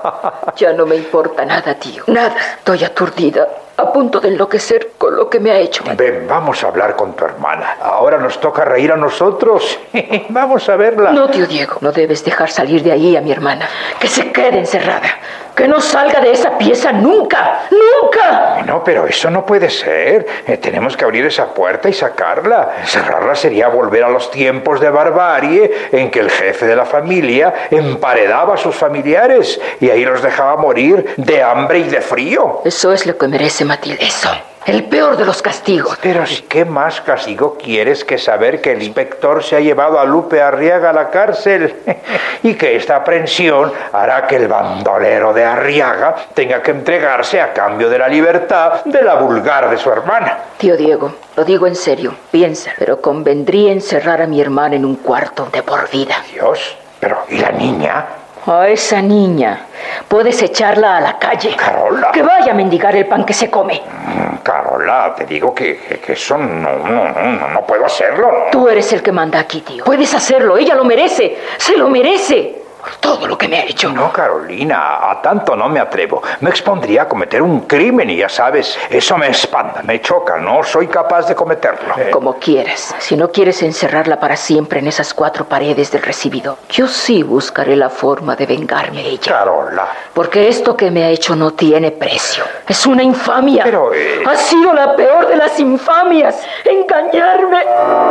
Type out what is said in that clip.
Ya no me importa nada, tío. Nada. Estoy aturdida, a punto de enloquecer con lo que me ha hecho. Ven, vamos a hablar con tu hermana. Ahora nos toca reír a nosotros. Vamos a verla. No, tío Diego, no debes dejar salir de ahí a mi hermana. Que se quede encerrada. Que no salga de esa pieza nunca. ¡Nunca! No, pero eso no puede ser. Tenemos que abrir esa puerta y sacarla. Cerrarla sería volver a los tiempos de barbarie en que el jefe de la familia emparedaba a sus familiares y ahí los dejaba morir de hambre y de frío. Eso es lo que merece Matilde. Eso. El peor de los castigos. Pero ¿qué más castigo quieres que saber que el inspector se ha llevado a Lupe Arriaga a la cárcel? Y que esta aprehensión hará que el bandolero de Arriaga tenga que entregarse a cambio de la libertad de la vulgar de su hermana. Tío Diego, lo digo en serio. Piensa, pero convendría encerrar a mi hermana en un cuarto de por vida. Dios, pero ¿y la niña? A esa niña puedes echarla a la calle. Carola. Que vaya a mendigar el pan que se come. Carola, te digo que eso no puedo hacerlo. ¿No? Tú eres el que manda aquí, tío. Puedes hacerlo, ella lo merece. Se lo merece. Por todo lo que me ha hecho. No, Carolina, a tanto no me atrevo. Me expondría a cometer un crimen y ya sabes, eso me espanta, me choca, no soy capaz de cometerlo. Como quieras. Si no quieres encerrarla para siempre en esas 4 paredes del recibidor, yo sí buscaré la forma de vengarme de ella. Carola. Porque esto que me ha hecho no tiene precio. Es una infamia. Pero... Ha sido la peor de las infamias. Engañarme.